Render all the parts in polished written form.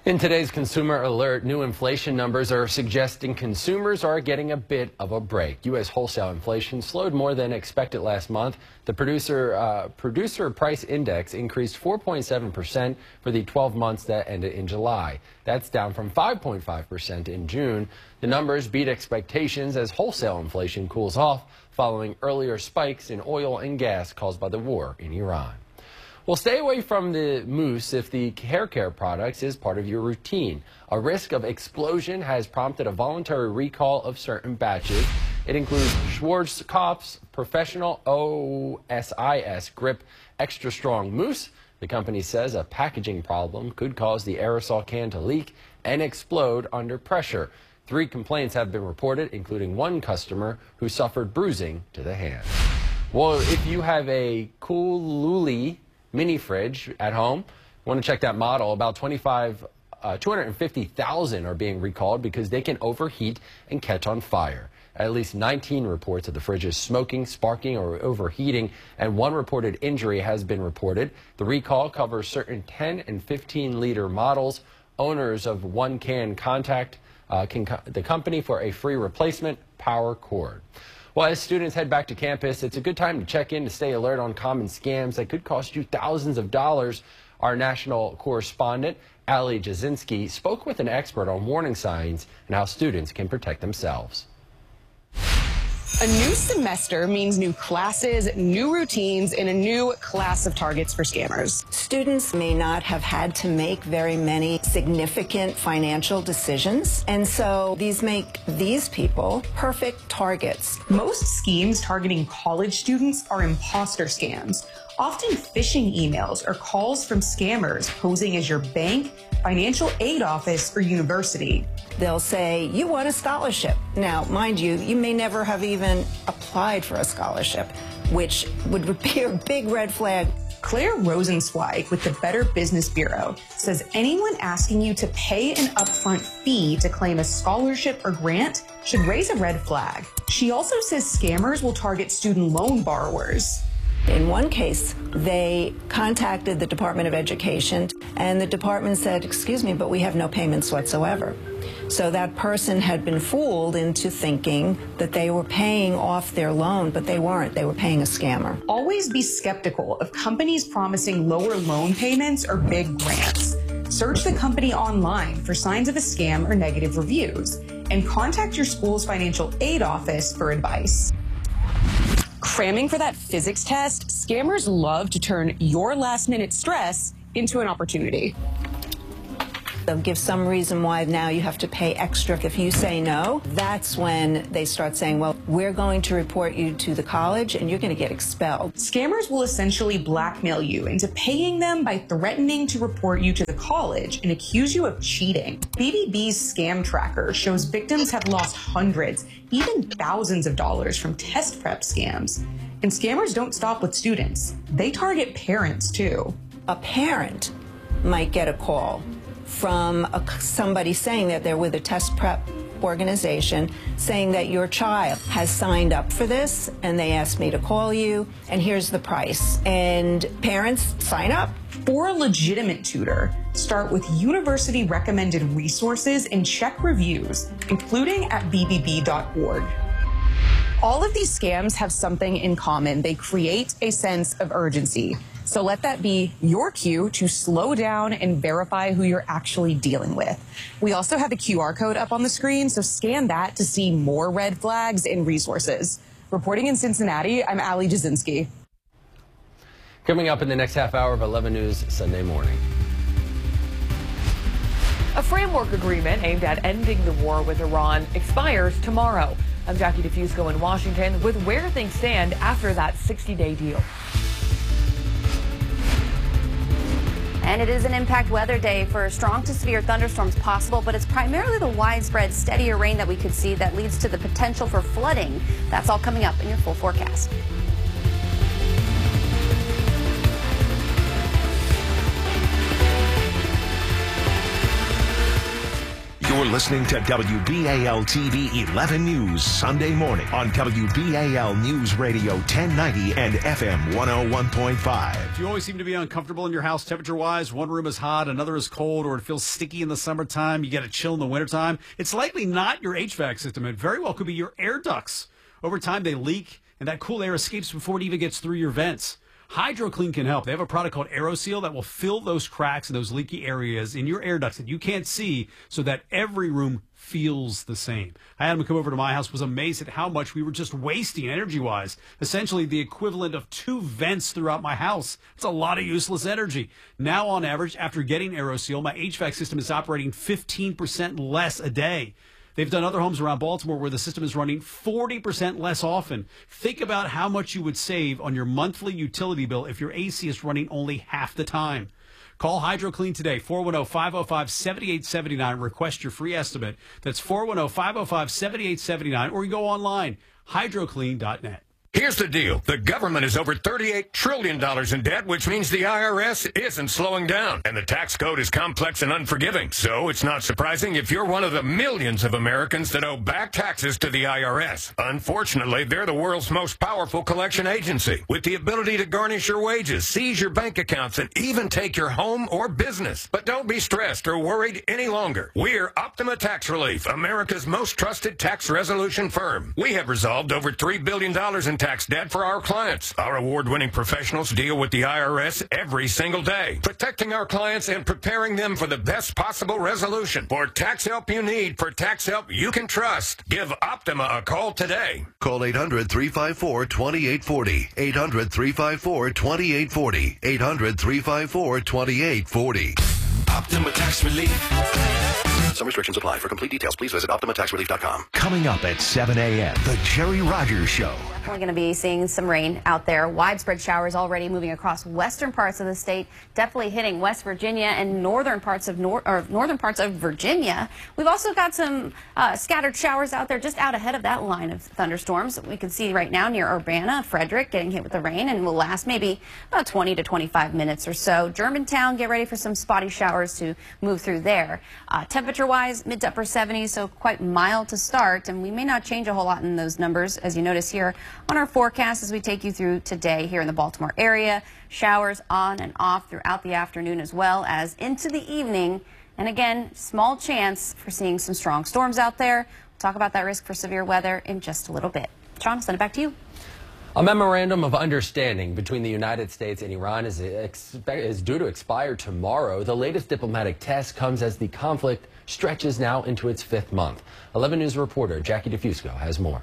In today's Consumer Alert, new inflation numbers are suggesting consumers are getting a bit of a break. U.S. wholesale inflation slowed more than expected last month. The producer price index increased 4.7% for the 12 months that ended in July. That's down from 5.5% in June. The numbers beat expectations as wholesale inflation cools off following earlier spikes in oil and gas caused by the war in Iran. Well, stay away from the mousse if the hair care products is part of your routine. A risk of explosion has prompted a voluntary recall of certain batches. It includes Schwarzkopf's Professional OSIS Grip Extra Strong Mousse. The company says a packaging problem could cause the aerosol can to leak and explode under pressure. 3 complaints have been reported, including one customer who suffered bruising to the hand. Well, if you have a Kooluli mini fridge at home, want to check that model, about 250,000 are being recalled because they can overheat and catch on fire. At least 19 reports of the fridge is smoking, sparking, or overheating, and 1 reported injury has been reported. The recall covers certain 10 and 15-liter models. Owners of one can contact the company for a free replacement power cord. Well, as students head back to campus, it's a good time to check in to stay alert on common scams that could cost you thousands of dollars. Our national correspondent, Ali Jasinski, spoke with an expert on warning signs and how students can protect themselves. A new semester means new classes, new routines, and a new class of targets for scammers. Students may not have had to make very many significant financial decisions, and so these make these people perfect targets. Most schemes targeting college students are imposter scams, often phishing emails or calls from scammers posing as your bank, financial aid office, or university. They'll say, you want a scholarship. Now, mind you, you may never have even applied for a scholarship, which would be a big red flag. Claire Rosenzweig with the Better Business Bureau says anyone asking you to pay an upfront fee to claim a scholarship or grant should raise a red flag. She also says scammers will target student loan borrowers. In one case, they contacted the Department of Education, and the department said, excuse me, but we have no payments whatsoever. So that person had been fooled into thinking that they were paying off their loan, but they weren't. They were paying a scammer. Always be skeptical of companies promising lower loan payments or big grants. Search the company online for signs of a scam or negative reviews, and contact your school's financial aid office for advice. Cramming for that physics test, scammers love to turn your last-minute stress into an opportunity. They'll give some reason why now you have to pay extra. If you say no, that's when they start saying, well, we're going to report you to the college and you're going to get expelled. Scammers will essentially blackmail you into paying them by threatening to report you to the college and accuse you of cheating. BBB's scam tracker shows victims have lost hundreds, even thousands of dollars from test prep scams. And scammers don't stop with students. They target parents too. A parent might get a call from somebody saying that they're with a test prep organization, saying that your child has signed up for this, and they asked me to call you, and here's the price. And parents sign up. For a legitimate tutor, start with university-recommended resources and check reviews, including at bbb.org. All of these scams have something in common. They create a sense of urgency. So let that be your cue to slow down and verify who you're actually dealing with. We also have a QR code up on the screen, so scan that to see more red flags and resources. Reporting in Cincinnati, I'm Ali Jasinski. Coming up in the next half hour of 11 News Sunday Morning. A framework agreement aimed at ending the war with Iran expires tomorrow. I'm Jackie DeFusco in Washington with where things stand after that 60-day deal. And it is an impact weather day for strong to severe thunderstorms possible, but it's primarily the widespread steadier rain that we could see that leads to the potential for flooding. That's all coming up in your full forecast. You're You're listening to WBAL TV 11 News Sunday morning on WBAL News Radio 1090 and FM 101.5. Do you always seem to be uncomfortable in your house temperature-wise? One room is hot, another is cold, or it feels sticky in the summertime. You get a chill in the wintertime. It's likely not your HVAC system. It very well could be your air ducts. Over time, they leak, and that cool air escapes before it even gets through your vents. HydroClean can help. They have a product called AeroSeal that will fill those cracks and those leaky areas in your air ducts that you can't see so that every room feels the same. I had him come over to my house, was amazed at how much we were just wasting energy-wise. Essentially the equivalent of 2 vents throughout my house. It's a lot of useless energy. Now, on average, after getting AeroSeal, my HVAC system is operating 15% less a day. They've done other homes around Baltimore where the system is running 40% less often. Think about how much you would save on your monthly utility bill if your AC is running only half the time. Call HydroClean today, 410-505-7879. Request your free estimate. That's 410-505-7879. Or you go online, hydroclean.net. Here's the deal. The government is over $38 trillion in debt, which means the IRS isn't slowing down. And the tax code is complex and unforgiving. So it's not surprising if you're one of the millions of Americans that owe back taxes to the IRS. Unfortunately, they're the world's most powerful collection agency, with the ability to garnish your wages, seize your bank accounts, and even take your home or business. But don't be stressed or worried any longer. We're Optima Tax Relief, America's most trusted tax resolution firm. We have resolved over $3 billion in tax debt for our clients. Our award-winning professionals deal with the IRS every single day, protecting our clients and preparing them for the best possible resolution. For tax help you need, for tax help you can trust, give Optima a call today. Call 800-354-2840. 800-354-2840. 800-354-2840. Optima Tax Relief. Some restrictions apply. For complete details, please visit OptimaTaxRelief.com. Coming up at 7 a.m., The Jerry Rogers Show. Definitely going to be seeing some rain out there. Widespread showers already moving across western parts of the state, definitely hitting West Virginia and northern parts of Virginia. We've also got some scattered showers out there just out ahead of that line of thunderstorms. We can see right now near Urbana, Frederick getting hit with the rain and will last maybe about 20 to 25 minutes or so. Germantown, get ready for some spotty showers to move through there. Temperature-wise, mid to upper 70s, so quite mild to start, and we may not change a whole lot in those numbers, as you notice here on our forecast as we take you through today here in the Baltimore area. Showers on and off throughout the afternoon as well as into the evening. And again, small chance for seeing some strong storms out there. We'll talk about that risk for severe weather in just a little bit. Sean, I'll send it back to you. A memorandum of understanding between the United States and Iran is due to expire tomorrow. The latest diplomatic test comes as the conflict stretches now into its 5th month. 11 News reporter Jackie DeFusco has more.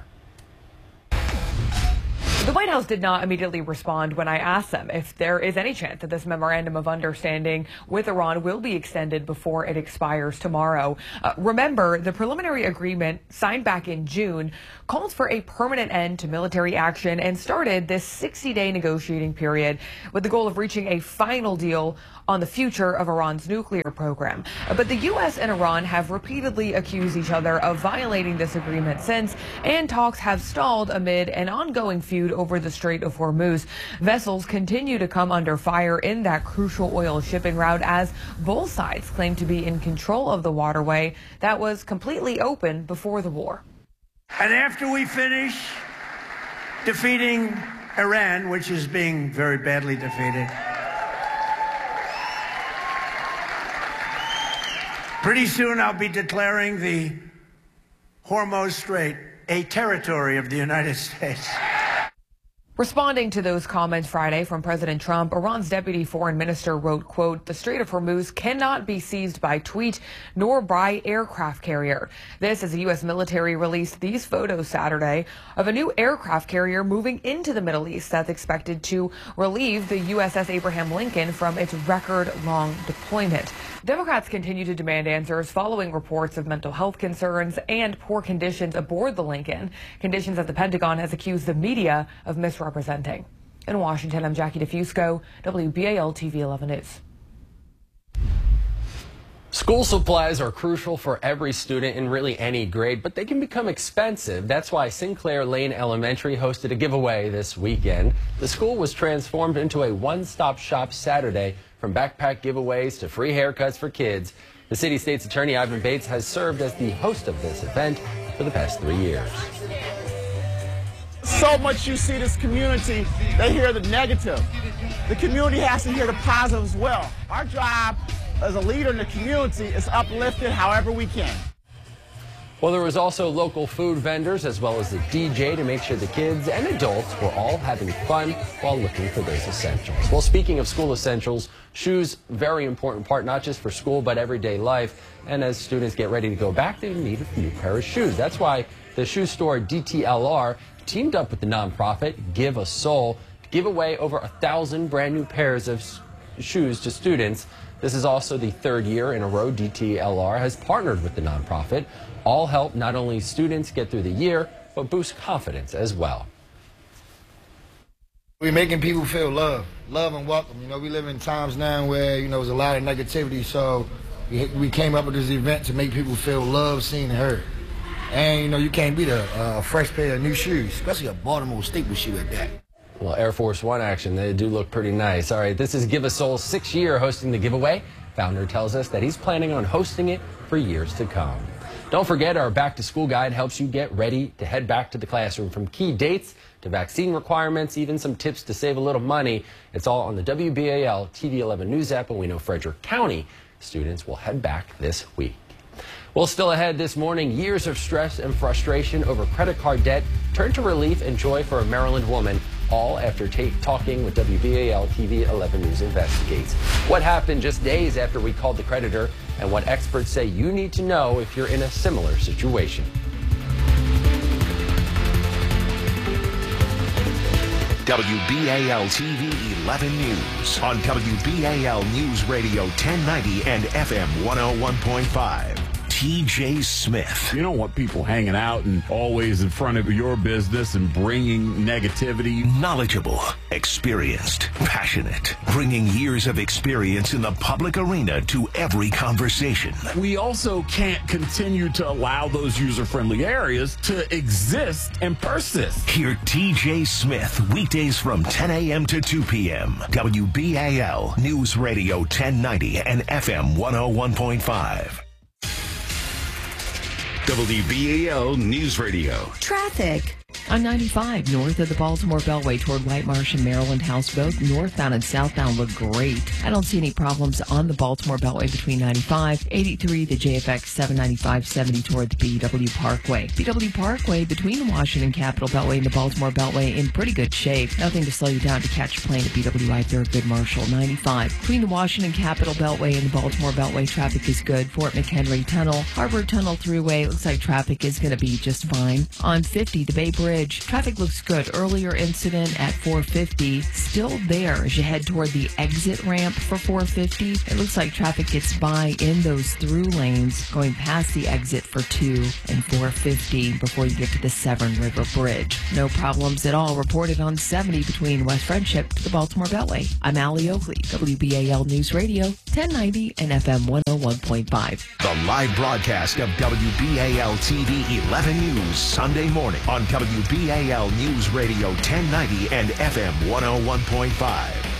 The White House did not immediately respond when I asked them if there is any chance that this memorandum of understanding with Iran will be extended before it expires tomorrow. Remember, the preliminary agreement signed back in June called for a permanent end to military action and started this 60-day negotiating period with the goal of reaching a final deal on the future of Iran's nuclear program. But the U.S. and Iran have repeatedly accused each other of violating this agreement since, and talks have stalled amid an ongoing feud over the Strait of Hormuz. Vessels continue to come under fire in that crucial oil shipping route as both sides claim to be in control of the waterway that was completely open before the war. And after we finish defeating Iran, which is being very badly defeated, pretty soon I'll be declaring the Hormuz Strait a territory of the United States. Responding to those comments Friday from President Trump, Iran's deputy foreign minister wrote, quote, "The Strait of Hormuz cannot be seized by tweet nor by aircraft carrier." This as the U.S. military released these photos Saturday of a new aircraft carrier moving into the Middle East that's expected to relieve the USS Abraham Lincoln from its record-long deployment. Democrats continue to demand answers following reports of mental health concerns and poor conditions aboard the Lincoln, conditions that the Pentagon has accused the media of misrepresenting. In Washington, I'm Jackie DeFusco, WBAL TV 11 News. School supplies are crucial for every student in really any grade, but they can become expensive. That's why Sinclair Lane Elementary hosted a giveaway this weekend. The school was transformed into a one-stop shop Saturday, from backpack giveaways to free haircuts for kids. The city state's attorney, Ivan Bates, has served as the host of this event for the past 3 years. So much you see this community, they hear the negative. The community has to hear the positive as well. Our job as a leader in the community is uplifted however we can. Well, there was also local food vendors as well as a DJ to make sure the kids and adults were all having fun while looking for those essentials. Well, speaking of school essentials, shoes, very important part, not just for school, but everyday life. And as students get ready to go back, they need a new pair of shoes. That's why the shoe store DTLR teamed up with the nonprofit Give a Soul to give away over 1,000 brand new pairs of shoes to students. This is also the third year in a row DTLR has partnered with the nonprofit. All help not only students get through the year, but boost confidence as well. We're making people feel love and welcome. You know, we live in times now where, you know, there's a lot of negativity, so we came up with this event to make people feel loved, seen, and heard. And, you know, you can't beat a fresh pair of new shoes, especially a Baltimore staple shoe at that. Well, Air Force One action, they do look pretty nice. All right, this is Give a Soul's 6th year hosting the giveaway. Founder tells us that he's planning on hosting it for years to come. Don't forget, our Back to School Guide helps you get ready to head back to the classroom, from key dates to vaccine requirements, even some tips to save a little money. It's all on the WBAL TV 11 News app, and we know Frederick County students will head back this week. Well, still ahead this morning, years of stress and frustration over credit card debt turned to relief and joy for a Maryland woman, all after talking with WBAL TV 11 News investigates. What happened just days after we called the creditor, and what experts say you need to know if you're in a similar situation. WBAL TV 11 News on WBAL News Radio 1090 and FM 101.5. TJ Smith. You don't want people hanging out and always in front of your business and bringing negativity. Knowledgeable, experienced, passionate, bringing years of experience in the public arena to every conversation. We also can't continue to allow those user-friendly areas to exist and persist. Hear TJ Smith weekdays from 10 a.m. to 2 p.m. WBAL News Radio 1090 and FM 101.5. WBAL News Radio. Traffic. On 95, north of the Baltimore Beltway toward White Marsh and Maryland House, both northbound and southbound look great. I don't see any problems on the Baltimore Beltway between 95, 83, the JFX 795, 70 toward the BW Parkway. BW Parkway between the Washington Capitol Beltway and the Baltimore Beltway in pretty good shape. Nothing to slow you down to catch a plane at BWI Thurgood Marshall. 95, between the Washington Capitol Beltway and the Baltimore Beltway, traffic is good. Fort McHenry Tunnel, Harbor Tunnel Thruway, looks like traffic is going to be just fine. On 50, the Bay Bridge, traffic looks good. Earlier incident at 450, still there as you head toward the exit ramp for 450. It looks like traffic gets by in those through lanes going past the exit for 2 and 450 before you get to the Severn River Bridge. No problems at all reported on 70 between West Friendship to the Baltimore Beltway. I'm Allie Oakley, WBAL News Radio, 1090 and FM 101.5. The live broadcast of WBAL TV 11 News Sunday morning on WBAL News Radio 1090 and FM 101.5.